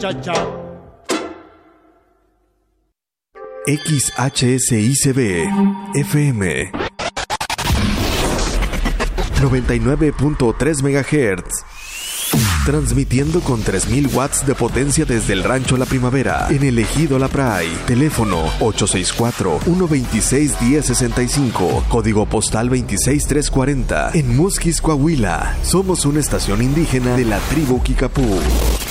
Cha-cha. XHSICB FM 99.3 MHz. Transmitiendo con 3000 watts de potencia desde el Rancho La Primavera, en el Ejido La Pray. Teléfono 864-126-1065. Código postal 26340. En Musquis, Coahuila. Somos una estación indígena de la tribu Kicapú.